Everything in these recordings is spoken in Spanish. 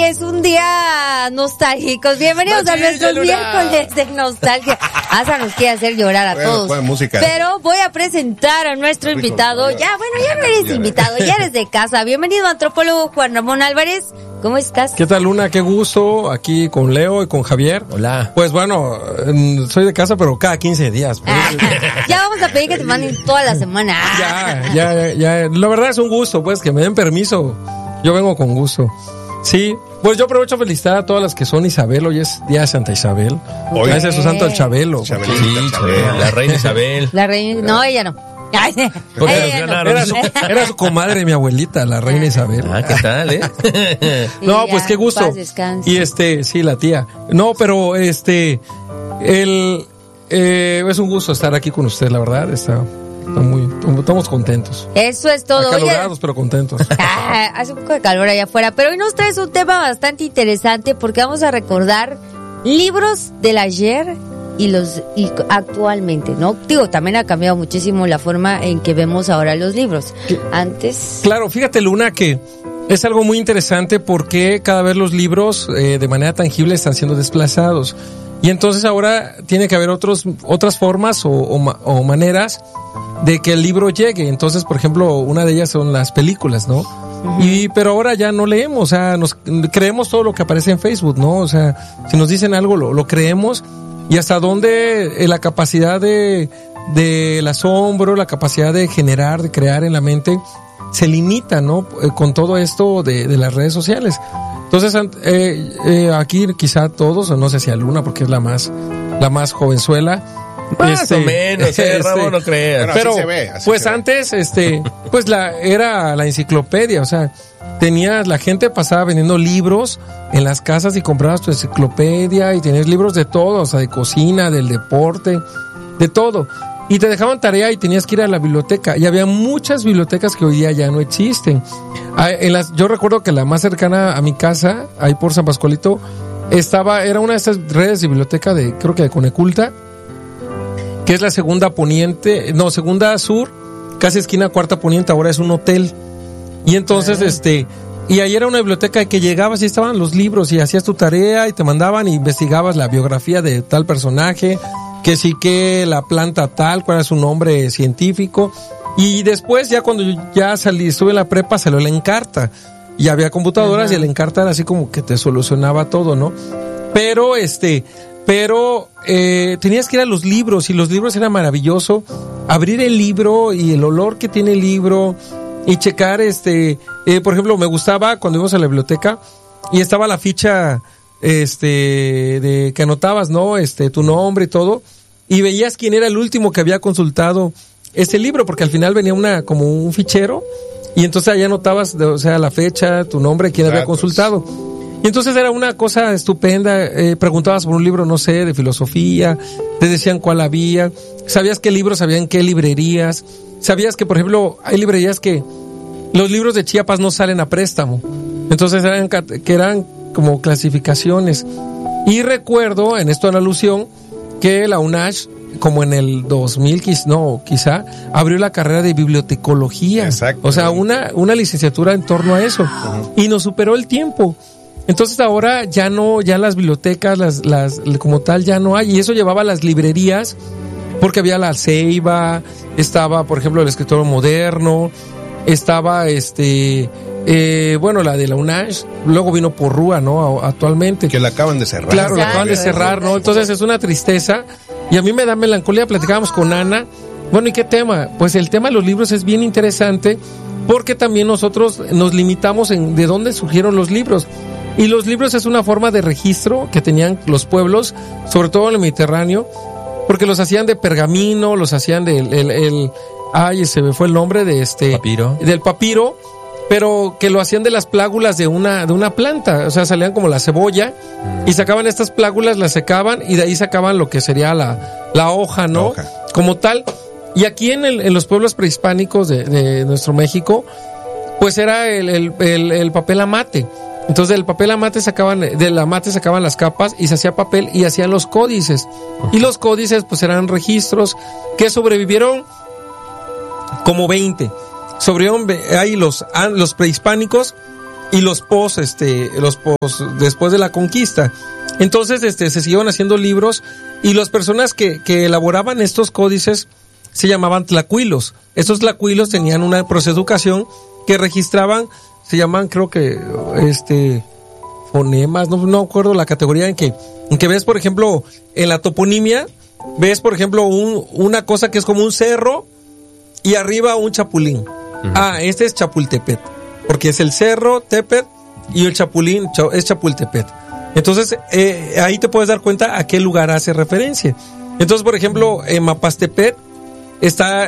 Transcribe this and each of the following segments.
es un día nostálgico. Bienvenidos a nuestros miércoles de nostalgia. Asa nos quiere hacer llorar a todos. Música. Pero voy a presentar a nuestro invitado. Ya no eres invitado, ya eres de casa. Bienvenido, antropólogo Juan Ramón Álvarez. ¿Cómo estás? ¿Qué tal, Luna? Qué gusto, aquí con Leo y con Javier. Hola. Pues bueno, soy de casa, pero cada 15 días. Ya vamos a pedir que te manden toda la semana. Ya. La verdad es un gusto, pues, que me den permiso. Yo vengo con gusto. Sí, pues yo aprovecho a felicitar a todas las que son Isabel. Hoy es Día de Santa Isabel. Hoy es su santo el Chabelo. Sí, la reina Isabel. La reina, no, ella no. Era su comadre, mi abuelita, la reina Isabel. ¿Qué tal, No, pues qué gusto. Y sí, la tía. No, pero es un gusto estar aquí con usted, la verdad. Estamos contentos. Eso es todo. Acalorados, pero contentos. Hace un poco de calor allá afuera, pero hoy nos traes un tema bastante interesante porque vamos a recordar libros del ayer y actualmente, ¿no? Digo, también ha cambiado muchísimo la forma en que vemos ahora los libros. Antes. Claro, fíjate, Luna, que es algo muy interesante porque cada vez los libros de manera tangible están siendo desplazados. Y entonces ahora tiene que haber otras formas o maneras de que el libro llegue. Entonces, por ejemplo, una de ellas son las películas, ¿no? Uh-huh. Pero ahora ya no leemos, o sea, nos creemos todo lo que aparece en Facebook, ¿no? O sea, si nos dicen algo, lo creemos. Y hasta dónde la capacidad del asombro, la capacidad de generar, de crear en la mente, se limita, ¿no? Con todo esto de las redes sociales. Entonces, aquí quizá todos, o no sé si a Luna, porque es la más jovenzuela. Más o menos, Ramón, no creas. Pero, así se ve, pues se antes, pues era la enciclopedia, o sea, la gente pasaba vendiendo libros en las casas y comprabas tu enciclopedia y tenías libros de todo, o sea, de cocina, del deporte, de todo. Y te dejaban tarea y tenías que ir a la biblioteca. Y había muchas bibliotecas que hoy día ya no existen. Yo recuerdo que la más cercana a mi casa, ahí por San Pascualito, era una de estas redes de biblioteca creo que de Coneculta, que es la segunda sur, casi esquina cuarta poniente, ahora es un hotel. Y entonces, y ahí era una biblioteca que llegabas y estaban los libros y hacías tu tarea y te mandaban y investigabas la biografía de tal personaje, que la planta tal, cuál era su nombre científico. Y después, ya cuando estuve en la prepa, salió la Encarta. Y había computadoras. Uh-huh. Y el Encarta era así como que te solucionaba todo, ¿no? Pero tenías que ir a los libros y los libros era maravilloso. Abrir el libro y el olor que tiene el libro y checar, por ejemplo, me gustaba cuando íbamos a la biblioteca y estaba la ficha, de que anotabas, ¿no? Tu nombre y todo, y veías quién era el último que había consultado ese libro, porque al final venía como un fichero, y entonces ahí anotabas, la fecha, tu nombre, quién había consultado. Y entonces era una cosa estupenda, preguntabas por un libro, no sé, de filosofía, te decían cuál había, sabías qué libros había en qué librerías, sabías que, por ejemplo, hay librerías que los libros de Chiapas no salen a préstamo, entonces eran como clasificaciones. Y recuerdo, en esto en alusión, que la UNACH, como en el 2000, quizá, abrió la carrera de bibliotecología. Exacto. O sea, una licenciatura en torno a eso. Uh-huh. Y nos superó el tiempo. Entonces ahora ya las bibliotecas, las como tal, ya no hay. Y eso llevaba a las librerías, porque había la Ceiba, estaba, por ejemplo, el Escritorio Moderno, estaba la de la UNACH, luego vino Porrúa, ¿no? Actualmente. Que la acaban de cerrar. Claro, la acaban de cerrar, ¿no? Entonces es una tristeza. Y a mí me da melancolía. Platicábamos con Ana. Bueno, ¿y qué tema? Pues el tema de los libros es bien interesante, porque también nosotros nos limitamos de dónde surgieron los libros. Y los libros es una forma de registro que tenían los pueblos, sobre todo en el Mediterráneo, porque los hacían de pergamino, los hacían se me fue el nombre papiro. Del papiro, pero que lo hacían de las plágulas de una planta, o sea, salían como la cebolla y sacaban estas plágulas, las secaban y de ahí sacaban lo que sería la hoja, ¿no? La hoja. Como tal. Y aquí en los pueblos prehispánicos de nuestro México, pues era el papel amate. Entonces del papel amate sacaban las capas y se hacía papel y hacían los códices. Y los códices pues eran registros que sobrevivieron como 20. Sobrevivieron ahí los prehispánicos y los pos después de la conquista. Entonces, se siguieron haciendo libros y las personas que elaboraban estos códices se llamaban tlacuilos. Estos tlacuilos tenían un proceso de educación que registraban, se llaman, creo que, fonemas, no acuerdo la categoría en que ves, por ejemplo, en la toponimia, ves, por ejemplo, una cosa que es como un cerro y arriba un chapulín. Este es Chapultepec, porque es el cerro Tepet y el chapulín es Chapultepec. Entonces, ahí te puedes dar cuenta a qué lugar hace referencia. Entonces, por ejemplo, en Mapastepec está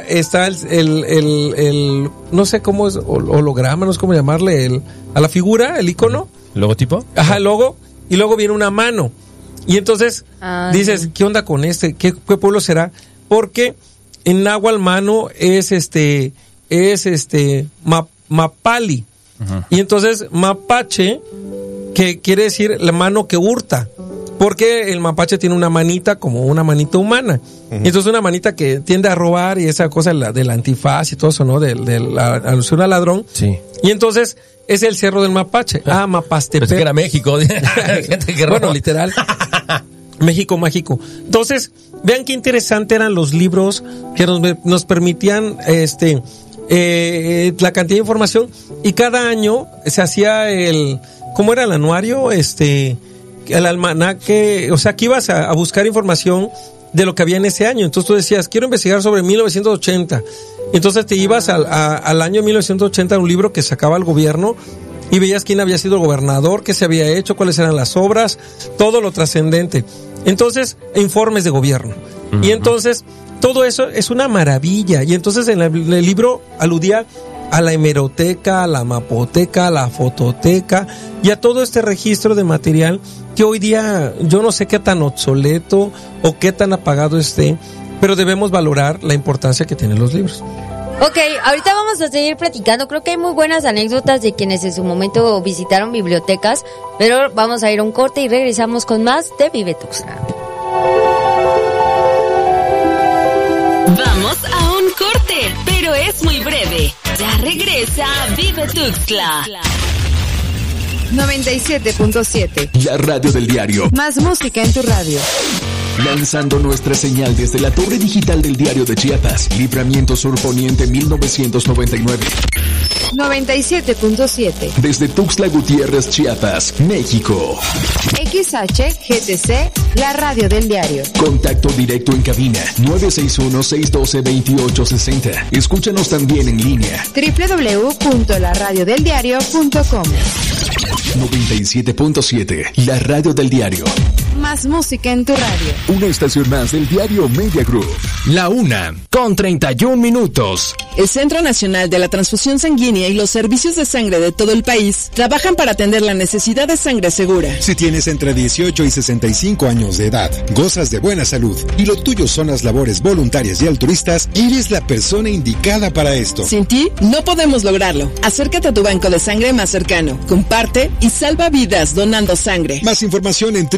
el no sé cómo es, holograma, no sé cómo llamarle, a la figura, el icono. ¿Logotipo? Ajá, el logo. Y luego viene una mano. Y entonces dices, ¿qué onda con este? ¿Qué pueblo será? Porque en náhuatl mano es Mapali. Uh-huh. Y entonces mapache, que quiere decir la mano que hurta, porque el mapache tiene una manita como una manita humana. Uh-huh. Y entonces una manita que tiende a robar y esa cosa de la antifaz y todo eso, ¿no? De la alusión al ladrón. Sí. Y entonces es el cerro del mapache. Mapastepec. Pensé que era México. Gente que bueno, literal. México mágico. Entonces, vean qué interesante eran los libros que nos permitían la cantidad de información, y cada año se hacía ¿cómo era el anuario? El almanaque, o sea, que ibas a buscar información de lo que había en ese año. Entonces tú decías, quiero investigar sobre 1980. Entonces te ibas al año 1980 a un libro que sacaba el gobierno y veías quién había sido el gobernador, qué se había hecho, cuáles eran las obras, todo lo trascendente. Entonces, informes de gobierno. Uh-huh. Y entonces, todo eso es una maravilla. Y entonces en el libro aludía a la hemeroteca, a la mapoteca, a la fototeca y a todo este registro de material que hoy día yo no sé qué tan obsoleto o qué tan apagado esté, pero debemos valorar la importancia que tienen los libros. Ok, ahorita vamos a seguir platicando. Creo que hay muy buenas anécdotas de quienes en su momento visitaron bibliotecas, pero vamos a ir a un corte y regresamos con más de Vive Tuxtla. Vamos a un corte, pero es muy breve. Ya regresa Vive Tuxtla. 97.7. La radio del diario. Más música en tu radio. Lanzando nuestra señal desde la torre digital del Diario de Chiapas, Libramiento Sur Poniente 1999. 97.7. Desde Tuxtla Gutiérrez, Chiapas, México. XHGTC, la radio del diario. Contacto directo en cabina 961-612-2860. Escúchanos también en línea. www.laradiodeldiario.com. 97.7, la radio del diario. Más música en tu radio. Una estación más del diario Media Group. La 1:31. El Centro Nacional de la Transfusión Sanguínea y los servicios de sangre de todo el país trabajan para atender la necesidad de sangre segura. Si tienes entre 18 y 65 años de edad, gozas de buena salud y lo tuyo son las labores voluntarias y altruistas, eres la persona indicada para esto. Sin ti, no podemos lograrlo. Acércate a tu banco de sangre más cercano, comparte y salva vidas donando sangre. Más información en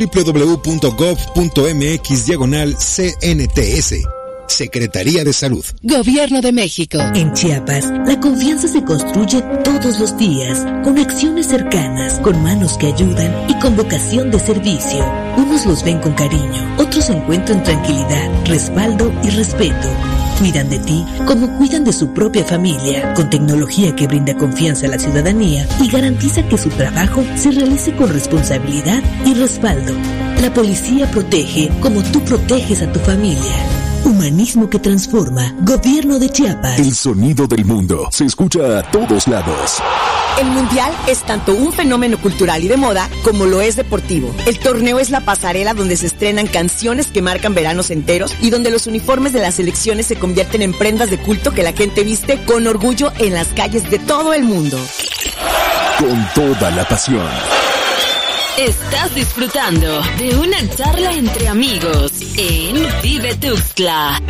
www.gov.mx/CNTS. Secretaría de Salud. Gobierno de México. En Chiapas, la confianza se construye todos los días, con acciones cercanas, con manos que ayudan y con vocación de servicio. Unos los ven con cariño, otros encuentran tranquilidad, respaldo y respeto. Cuidan de ti como cuidan de su propia familia, con tecnología que brinda confianza a la ciudadanía y garantiza que su trabajo se realice con responsabilidad y respaldo. La policía protege como tú proteges a tu familia. Humanismo que transforma. Gobierno de Chiapas. El sonido del mundo se escucha a todos lados. El Mundial es tanto un fenómeno cultural y de moda como lo es deportivo. El torneo es la pasarela donde se estrenan canciones que marcan veranos enteros y donde los uniformes de las selecciones se convierten en prendas de culto que la gente viste con orgullo en las calles de todo el mundo. Con toda la pasión. Estás disfrutando de una charla entre amigos en Vive Tuxtla.